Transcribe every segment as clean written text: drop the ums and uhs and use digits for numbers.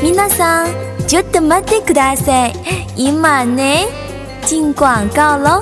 皆さんちょっと待ってください。今ね进广告咯。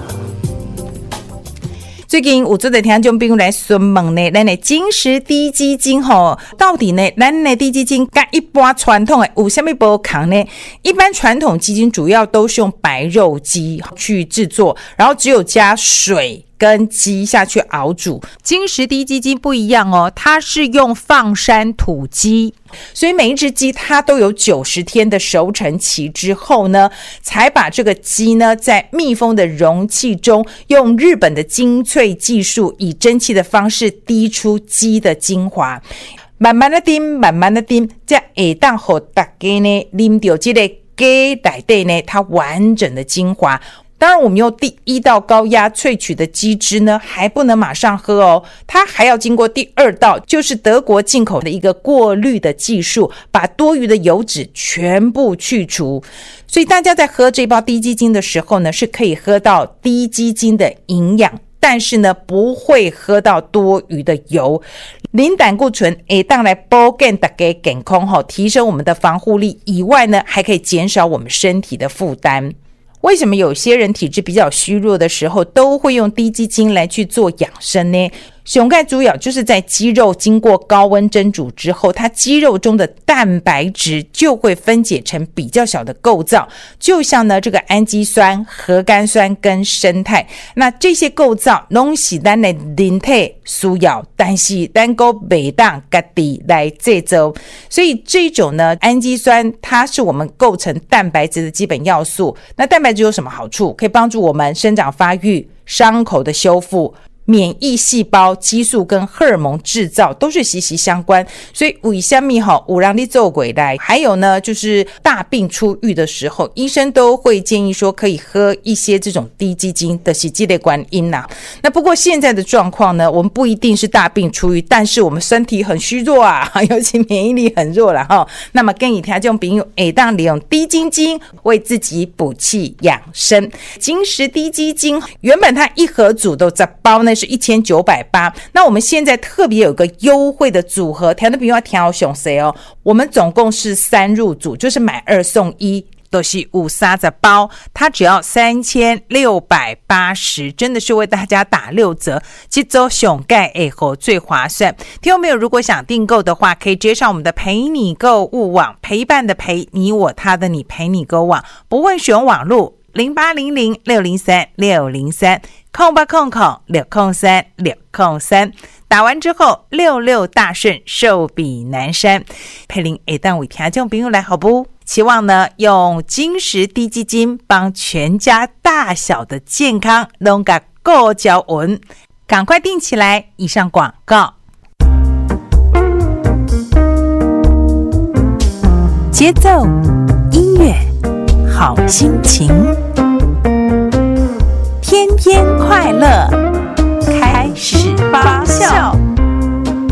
最近有做的听众朋友来询问呢，咱的金石低基金到底呢，咱的低基金跟一般传统的有什么不同呢？一般传统基金主要都是用白肉鸡去制作，然后只有加水跟鸡下去熬煮。金石低基金不一样哦，它是用放山土鸡，所以每一只鸡它都有90天的熟成期之后呢，才把这个鸡呢在密封的容器中，用日本的精粹技术，以蒸汽的方式滴出鸡的精华，慢慢的滴，慢慢的滴，才会当给大家呢啉到这个鸡内底呢它完整的精华。当然我们用第1道高压萃取的鸡汁呢还不能马上喝哦，它还要经过第2道，就是德国进口的一个过滤的技术，把多余的油脂全部去除。所以大家在喝这包低基精的时候呢，是可以喝到低基精的营养，但是呢不会喝到多余的油。零胆固醇会当来保健大家健康，提升我们的防护力以外呢，还可以减少我们身体的负担。为什么有些人体质比较虚弱的时候都会用低基精来去做养生呢？熊钙主要就是在鸡肉经过高温蒸煮之后，它鸡肉中的蛋白质就会分解成比较小的构造，就像呢这个氨基酸、核苷酸跟胜肽，那这些构造都是我们的人体需要，但是我们不能自己来制作，所以这种呢氨基酸它是我们构成蛋白质的基本要素。那蛋白质有什么好处？可以帮助我们生长发育、伤口的修复、免疫细胞、激素跟荷尔蒙制造都是息息相关。所以为什么有人在做过来，还有呢就是大病初愈的时候，医生都会建议说可以喝一些这种低基精的是这类原因啦。那不过现在的状况呢，我们不一定是大病初愈，但是我们身体很虚弱啊，尤其免疫力很弱啦。那么建议听众朋友可以利用低基精为自己补气养生。金石低基精原本它一盒组都10包呢是1980，那我们现在特别有个优惠的组合，听众朋友要听好详细哦。我们总共是3入组，就是买2送1，都是30包，它只要3680，真的是为大家打6折，这周熊钙A后最划算。听众朋友如果想订购的话，可以直接上我们的陪你购物网，陪伴的陪，你我他的你，陪你购网，不问使用网路0800603603 0800603603，打完之后66大顺，寿比南山。佩玲会当为听众朋友来好不？期望呢用金石低基精帮全家大小的健康都给顾交稳，赶快订起来。以上广告。节奏、音乐、好心情，天天快乐。